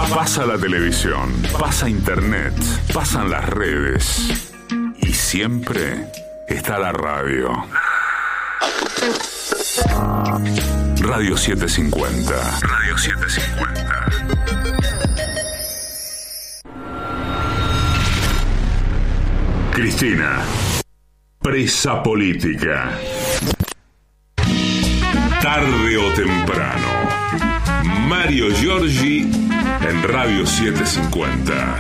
Pasa la televisión, pasa internet, pasan las redes y siempre está la radio. Radio 750. Radio 750. Cristina, presa política. Tarde o temprano, Mario Giorgi en Radio 750.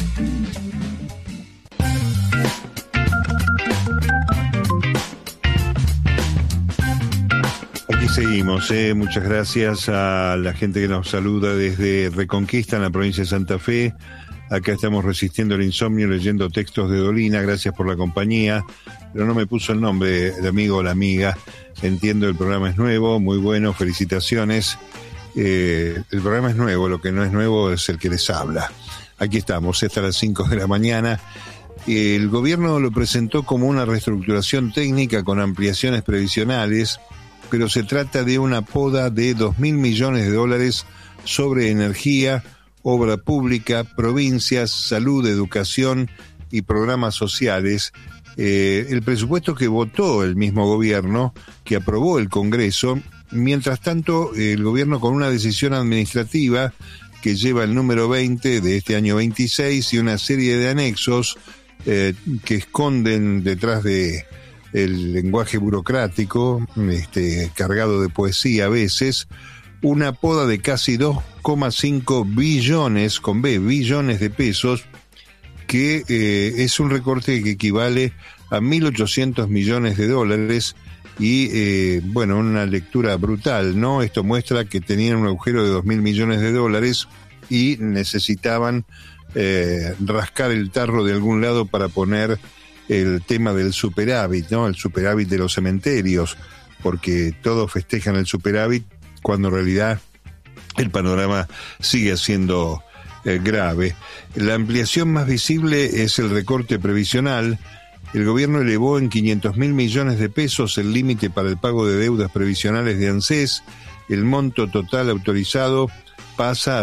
Aquí seguimos, muchas gracias a la gente que nos saluda desde Reconquista, en la provincia de Santa Fe. Acá estamos resistiendo el insomnio, leyendo textos de Dolina. Gracias por la compañía, pero no me puso el nombre del amigo o la amiga. Entiendo, el programa es nuevo, muy bueno, felicitaciones. El programa es nuevo, lo que no es nuevo es el que les habla. Aquí estamos, hasta las 5 de la mañana. El gobierno lo presentó como una reestructuración técnica con ampliaciones previsionales, pero se trata de una poda de 2.000 millones de dólares sobre energía, obra pública, provincias, salud, educación y programas sociales. El presupuesto que votó el mismo gobierno, que aprobó el Congreso. Mientras tanto, el gobierno, con una decisión administrativa que lleva el número 20 de este año 26 y una serie de anexos que esconden detrás de el lenguaje burocrático, cargado de poesía a veces, una poda de casi 2,5 billones, con B, billones de pesos, que es un recorte que equivale a 1.800 millones de dólares y, una lectura brutal, ¿no? Esto muestra que tenían un agujero de 2.000 millones de dólares y necesitaban rascar el tarro de algún lado para poner el tema del superávit, ¿no? El superávit de los cementerios, porque todos festejan el superávit cuando en realidad el panorama sigue siendo grave. La ampliación más visible es el recorte previsional. El gobierno elevó en 500.000 millones de pesos el límite para el pago de deudas previsionales de ANSES. El monto total autorizado pasa a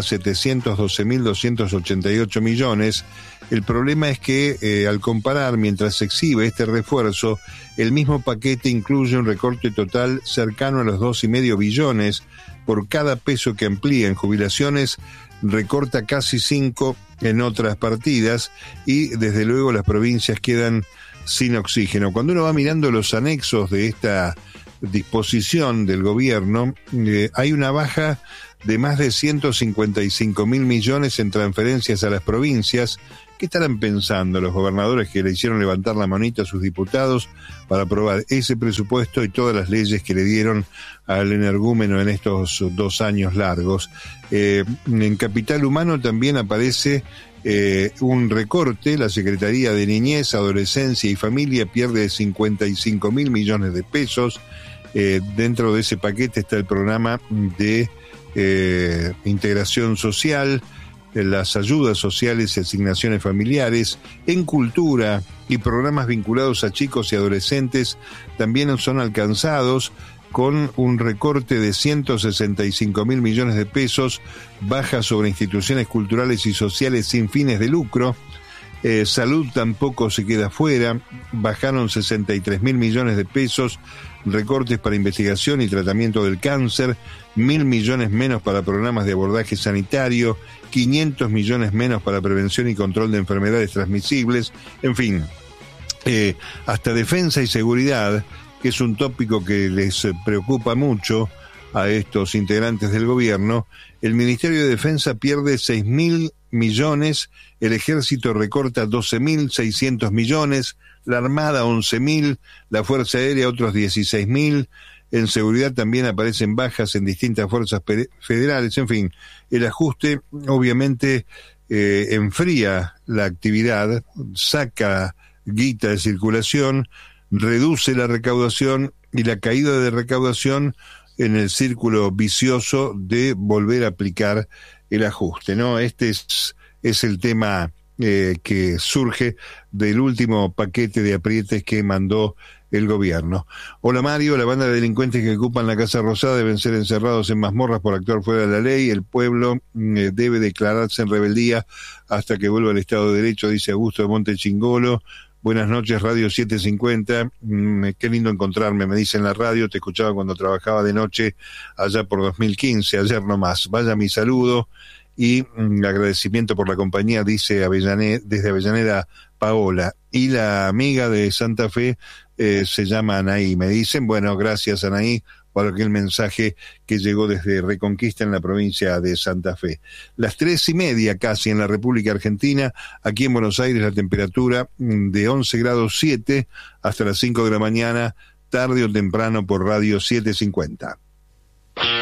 712.288 millones. El problema es que al comparar, mientras se exhibe este refuerzo, el mismo paquete incluye un recorte total cercano a los 2,5 billones. Por cada peso que amplía en jubilaciones, recorta casi 5 en otras partidas y desde luego las provincias quedan sin oxígeno. Cuando uno va mirando los anexos de esta disposición del gobierno, hay una baja de más de 155.000 millones en transferencias a las provincias. ¿Qué estarán pensando los gobernadores que le hicieron levantar la manita a sus diputados para aprobar ese presupuesto y todas las leyes que le dieron al energúmeno en estos 2 años largos? En Capital Humano también aparece un recorte. La Secretaría de Niñez, Adolescencia y Familia pierde 55.000 millones de pesos. Dentro de ese paquete está el programa de integración social, las ayudas sociales y asignaciones familiares. En cultura y programas vinculados a chicos y adolescentes también son alcanzados con un recorte de 165.000 millones de pesos, baja sobre instituciones culturales y sociales sin fines de lucro. Salud tampoco se queda fuera, bajaron 63.000 millones de pesos, recortes para investigación y tratamiento del cáncer, 1.000 millones menos para programas de abordaje sanitario, 500 millones menos para prevención y control de enfermedades transmisibles, en fin, hasta defensa y seguridad, que es un tópico que les preocupa mucho a estos integrantes del gobierno. El Ministerio de Defensa pierde 6.000 millones, el Ejército recorta 12.600 millones, la Armada 11.000, la Fuerza Aérea otros 16.000, en seguridad también aparecen bajas en distintas fuerzas federales. En fin, el ajuste obviamente enfría la actividad, saca guita de circulación, reduce la recaudación y la caída de recaudación en el círculo vicioso de volver a aplicar el ajuste, ¿no? Este es el tema que surge del último paquete de aprietes que mandó el gobierno. Hola Mario, la banda de delincuentes que ocupan la Casa Rosada deben ser encerrados en mazmorras por actuar fuera de la ley. El pueblo debe declararse en rebeldía hasta que vuelva el Estado de Derecho, dice Augusto de Montechingolo. Buenas noches, Radio 750. Qué lindo encontrarme, me dice en la radio. Te escuchaba cuando trabajaba de noche allá por 2015, ayer nomás. Vaya mi saludo y agradecimiento por la compañía, dice desde Avellaneda Paola. Y la amiga de Santa Fe se llama Anaí. Me dicen, bueno, gracias Anaí por aquel mensaje que llegó desde Reconquista en la provincia de Santa Fe. Las 3:30 casi en la República Argentina. Aquí en Buenos Aires la temperatura de 11 grados 7 hasta las 5 de la mañana, tarde o temprano por Radio 750.